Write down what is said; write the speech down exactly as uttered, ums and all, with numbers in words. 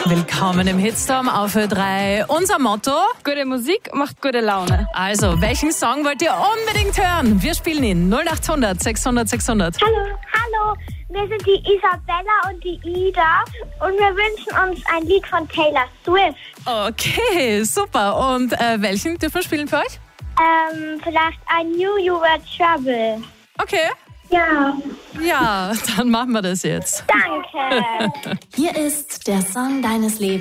Willkommen im Hitstorm auf Ö drei. Unser Motto? Gute Musik macht gute Laune. Also, welchen Song wollt ihr unbedingt hören? Wir spielen ihn null acht hundert sechshundert sechshundert. Hallo, hallo, wir sind die Isabella und die Ida und wir wünschen uns ein Lied von Taylor Swift. Okay, super. Und äh, welchen dürfen wir spielen für euch? Ähm, vielleicht I Knew You Were Trouble. Okay. Ja, Ja, dann machen wir das jetzt. danke. Hier ist der Song deines Lebens.